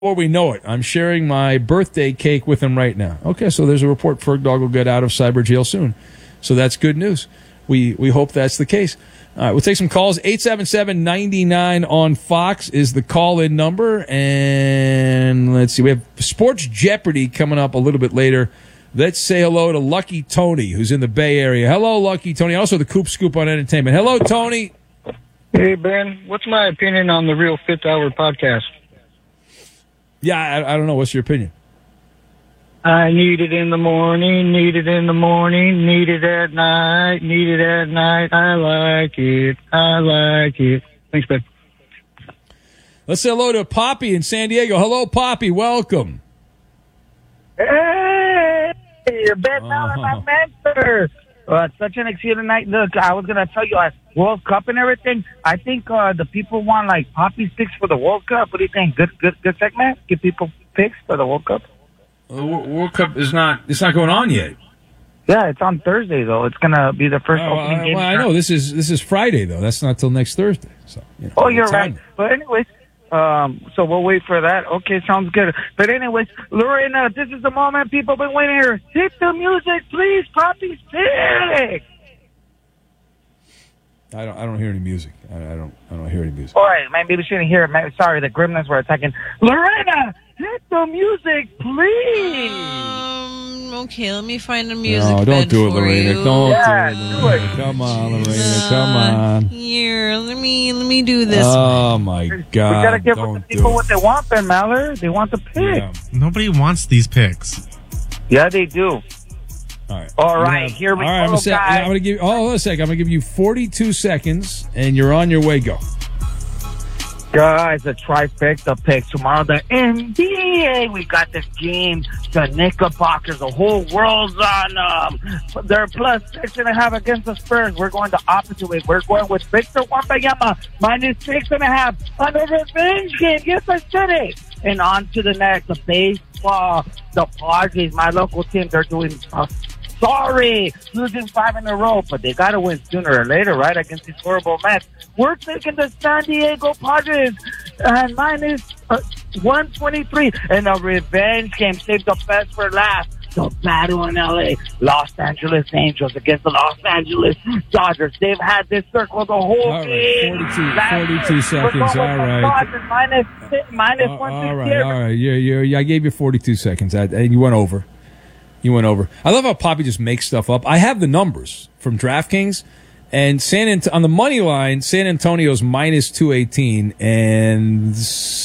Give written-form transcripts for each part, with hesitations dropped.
Before we know it, I'm sharing my birthday cake with him right now. Okay, so there's a report Ferg Dog will get out of cyber jail soon. So that's good news. We hope that's the case. All right, we'll take some calls. 877-99 on Fox is the call-in number. And let's see, we have Sports Jeopardy coming up a little bit later. Let's say hello to Lucky Tony, who's in the Bay Area. Hello, Lucky Tony. Also the Coop Scoop on Entertainment. Hello, Tony. Hey, Ben. What's my opinion on the Real Fifth Hour podcast? Yeah, I don't know. What's your opinion? I need it in the morning, need it in the morning, need it at night, need it at night. I like it. I like it. Thanks, Ben. Let's say hello to Poppy in San Diego. Hello, Poppy. Welcome. Hey, Ben Mallon, my mentor. It's such an exciting night. Look, I was going to tell you, World Cup and everything, I think the people want, like, Poppy's picks for the World Cup. What do you think? Good segment? Give people picks for the World Cup? World Cup is not going on yet. Yeah, it's on Thursday, though. It's going to be the first opening game. Well, I know. This is Friday, though. That's not till next Thursday. So, you're right. But anyways, so we'll wait for that. Okay, sounds good. But anyways, Lorena, this is the moment people been waiting here. Hit the music, please. Poppy's pick. I don't hear any music. I don't hear any music. All right, maybe we shouldn't hear it. Sorry, the gremlins were attacking. Lorena, hit the music, please. Okay, let me find the music. No, don't do it, Lorena. You. Don't do it, Lorena. Come on, Lorena. Come on. Here, let me do this. Oh my God! We gotta give the people what they want, Ben Maller. They want the pick. Yeah. Nobody wants these picks. Yeah, they do. All right, here we go, guys. I'm going to give. Hold on a second. I'm going to give you 42 seconds, and you're on your way. Go. Guys, the trifecta pick tomorrow. The NBA, we got this game. The Knickerbockers, the whole world's on them. They're plus 6.5 against the Spurs. We're going the opposite way. We're going with Victor Wembanyama minus 6.5 on the revenge game. Yes, I said it. And on to the next, the baseball, the Padres, my local team. They're doing sorry, losing 5 in a row, but they got to win sooner or later, right, against these horrible Mets. We're taking the San Diego Padres and minus 123 in a revenge game. Save the best for last. The battle in L.A. Los Angeles Angels against the Los Angeles Dodgers. They've had this circle the whole game. 42 seconds. All right. Minus all right. Yeah. I gave you 42 seconds, and you went over. I love how Poppy just makes stuff up. I have the numbers from DraftKings, and on the money line, San Antonio's minus 218, and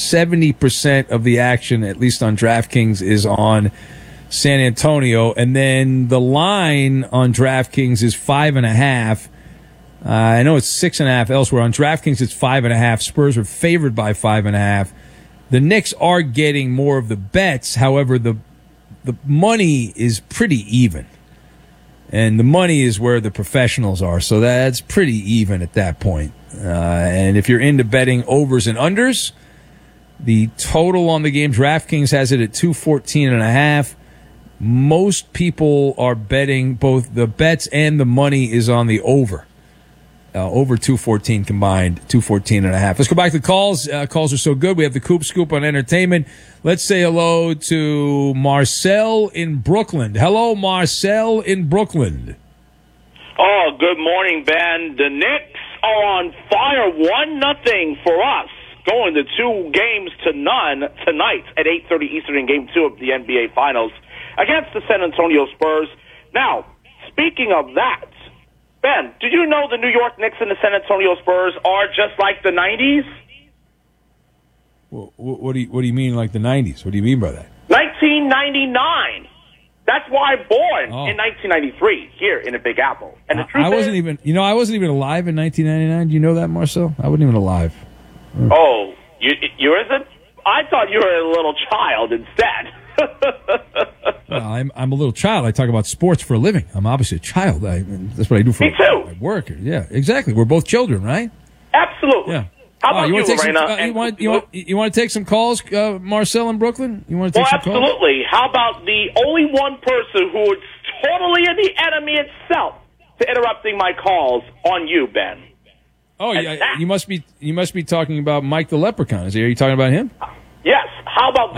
70% of the action, at least on DraftKings, is on San Antonio. And then the line on DraftKings is 5.5. I know it's 6.5 elsewhere. On DraftKings, it's 5.5. Spurs are favored by 5.5. The Knicks are getting more of the bets. However, the money is pretty even. And the money is where the professionals are. So that's pretty even at that point. And if you're into betting overs and unders, the total on the game, DraftKings has it at 214.5. Most people are betting both the bets and the money is on the over. Over 214 combined, 214.5. Let's go back to the calls. Calls are so good. We have the Coop Scoop on Entertainment. Let's say hello to Marcel in Brooklyn. Hello, Marcel in Brooklyn. Oh, good morning, Ben. The Knicks are on fire. 1-0 for us. Going to 2 games to none tonight at 8:30 Eastern in Game 2 of the NBA Finals against the San Antonio Spurs. Now, speaking of that, Ben, did you know the New York Knicks and the San Antonio Spurs are just like the 90s? Well, what do you mean like the 90s? What do you mean by that? 1999. That's why I'm born in 1993 here in the Big Apple. And the truth I wasn't even alive in 1999. Do you know that, Marcel? I wasn't even alive. Oh, you isn't? I thought you were a little child instead. Well, I'm a little child. I talk about sports for a living. I'm obviously a child. That's what I do for my work. Yeah, exactly. We're both children, right? Absolutely. Yeah. How about you, Lorena? You want to take some calls, Marcel in Brooklyn? You want to take some calls? Absolutely. How about the only one person who is totally the enemy itself to interrupting my calls on you, Ben? Oh, yeah. You must be talking about Mike the Leprechaun. Are you talking about him? Yes. How about